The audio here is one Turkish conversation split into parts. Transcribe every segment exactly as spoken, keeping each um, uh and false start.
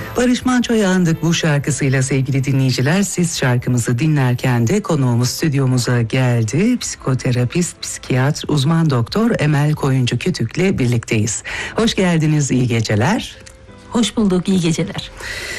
Barış Manço'ya andık bu şarkısıyla sevgili dinleyiciler. Siz şarkımızı dinlerken de konuğumuz stüdyomuza geldi. Psikoterapist, psikiyatr, uzman doktor Emel Koyuncu Kütük'le birlikteyiz. Hoş geldiniz, iyi geceler. Hoş bulduk, iyi geceler.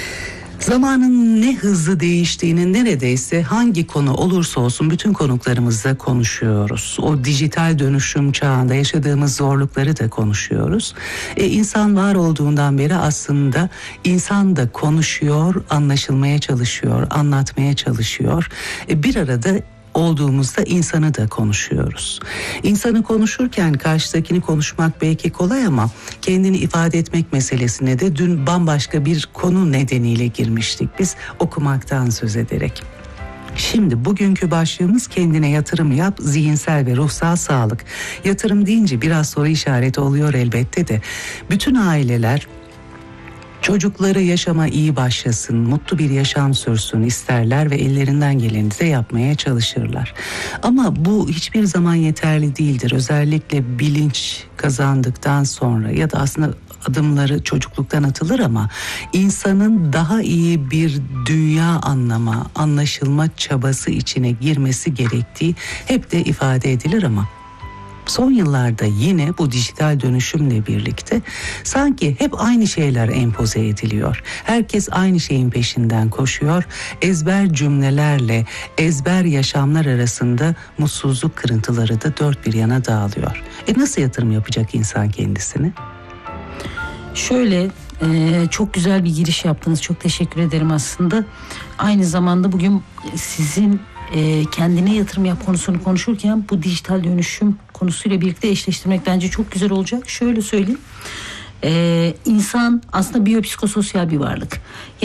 Zamanın ne hızlı değiştiğini neredeyse hangi konu olursa olsun bütün konuklarımızla konuşuyoruz. O dijital dönüşüm çağında yaşadığımız zorlukları da konuşuyoruz. E, insan var olduğundan beri aslında insan da konuşuyor, anlaşılmaya çalışıyor, anlatmaya çalışıyor. E, bir arada olduğumuzda insanı da konuşuyoruz. İnsanı konuşurken karşıdakini konuşmak belki kolay ama kendini ifade etmek meselesine de dün bambaşka bir konu nedeniyle girmiştik biz, okumaktan söz ederek. Şimdi bugünkü başlığımız kendine yatırım yap, zihinsel ve ruhsal sağlık. Yatırım deyince biraz soru işareti oluyor elbette de. Bütün aileler çocukları yaşama iyi başlasın, mutlu bir yaşam sürsün isterler ve ellerinden geleni de yapmaya çalışırlar. Ama bu hiçbir zaman yeterli değildir. Özellikle bilinç kazandıktan sonra ya da aslında adımları çocukluktan atılır ama insanın daha iyi bir dünya anlama, anlaşılma çabası içine girmesi gerektiği hep de ifade edilir ama son yıllarda yine bu dijital dönüşümle birlikte sanki hep aynı şeyler empoze ediliyor. Herkes aynı şeyin peşinden koşuyor. Ezber cümlelerle ezber yaşamlar arasında mutsuzluk kırıntıları da dört bir yana dağılıyor. E nasıl yatırım yapacak insan kendisini? Şöyle e, çok güzel bir giriş yaptınız. Çok teşekkür ederim aslında. Aynı zamanda bugün sizin e, kendine yatırım yap konusunu konuşurken bu dijital dönüşüm konusuyla birlikte eşleştirmek bence çok güzel olacak. Şöyle söyleyeyim. E, insan aslında biyopsikososyal bir varlık.